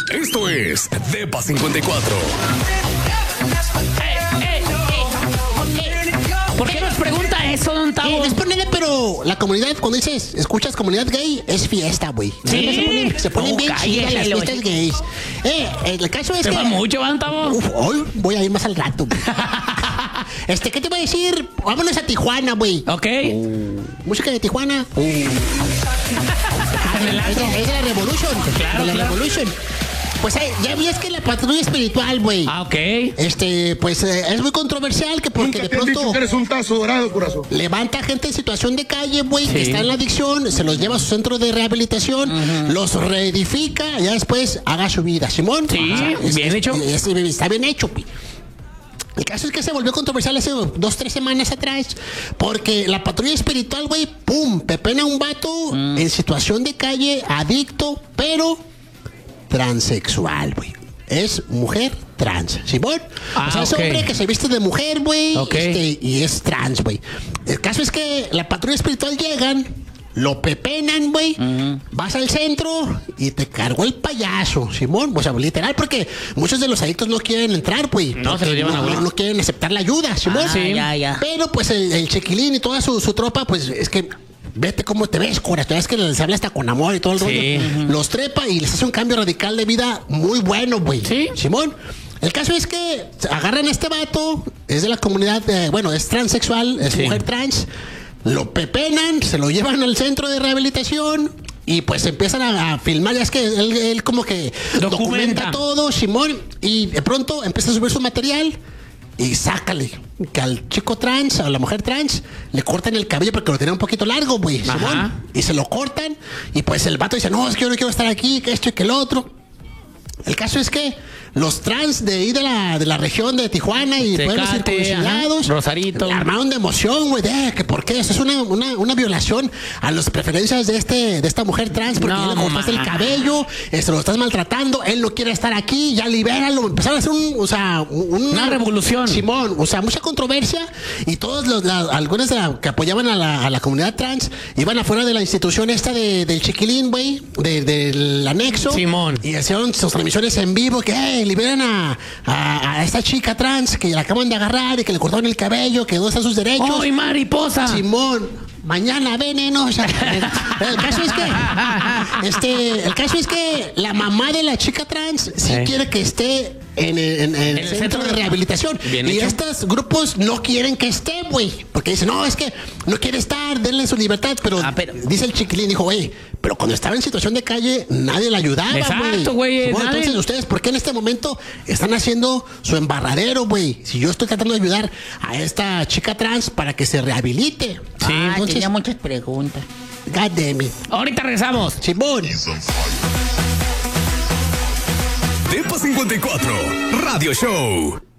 Esto es Depa 54. ¿Por qué nos pregunta eso, don Tavo? No es por nada, pero la comunidad, cuando dices, escuchas comunidad gay, es fiesta, güey. Sí. Se ponen bien chidas las fiestas gays. El caso es ¿Se que... va mucho, don Tavo? Hoy voy a ir más al rato, güey. ¿Qué te voy a decir? Vámonos a Tijuana, güey. Ok. Música de Tijuana. Es de la Revolution. Claro, de la Revolution. Pues ya vi, es que la patrulla espiritual, güey. Ah, ok. Pues es muy controversial que porque Nunca de te han dicho pronto que eres un tazo dorado, corazón. levanta gente en situación de calle, güey, que Sí. está en la adicción, se los lleva a su centro de rehabilitación, los reedifica y ya después haga su vida. ¿Simón? Sí, bien hecho. Está bien hecho, güey. El caso es que se volvió controversial hace 2-3 semanas atrás porque la patrulla espiritual, güey, pum, pepena a un vato en situación de calle, adicto, pero transexual, güey. Es mujer trans, ¿Simón? O sea, es ok. hombre que se viste de mujer, güey, Ok. y es trans, güey. El caso es que la patrulla espiritual llegan, lo pepenan, güey, vas al centro y te cargó el payaso, Simón. O sea, literal, porque muchos de los adictos no quieren entrar, güey. No, se lo llevan a huevo. No quieren aceptar la ayuda, Simón. Sí. Ya. Pero pues el Chiquilín y toda su tropa, pues es que vete cómo te ves, corazón. Es que les habla hasta con amor y todo el Sí. rollo. Los trepa y les hace un cambio radical de vida muy bueno, güey. Sí. Simón. El caso es que agarran a este vato, es de la comunidad, es transexual, es Sí. mujer trans, lo pepenan, se lo llevan al centro de rehabilitación y pues empiezan a filmar. Ya es que él como que documenta todo, Simón, y de pronto empieza a subir su material. Y sácale que al chico trans, a la mujer trans, le cortan el cabello porque lo tenía un poquito largo, güey, Ajá. Simón. Y se lo cortan. Y pues el vato dice, no, es que yo no quiero estar aquí, que esto y que el otro. El caso es que los trans de ahí de la región de Tijuana y pueblos Tecate, circuncidados, ajá, Rosarito. la armaron de emoción, güey, que por qué eso es una violación a las preferencias de esta mujer trans, porque No, ya le cortaste el ma. cabello, lo estás maltratando, él no quiere estar aquí, ya libéralo. Empezaron a hacer Una revolución. Simón, o sea, mucha controversia y todos algunos que apoyaban a la comunidad trans iban afuera de la institución esta del Chiquilín, güey, del anexo. Simón. Y hicieron sus transmisiones en vivo que liberan a esta chica trans que la acaban de agarrar y que le cortaron el cabello, que no están sus derechos. ¡Ay, mariposa! Simón, mañana veneno. O sea, el caso es que la mamá de la chica trans sí quiere que esté en el centro de rehabilitación. Bien Y hecho. estos grupos no quieren que esté, güey. Porque dicen, no, es que no quiere estar, denle su libertad. Pero, dice el Chiquilín, dijo, güey, pero cuando estaba en situación de calle, nadie la ayudaba, güey. Exacto, güey, Bueno, nadie. entonces, ¿ustedes por qué en este momento están haciendo su embarradero, güey? Si yo estoy tratando de ayudar a esta chica trans para que se rehabilite. Sí, entonces, Tenía muchas preguntas. God damn it. Ahorita regresamos. Simón. Depa 54 Radio Show.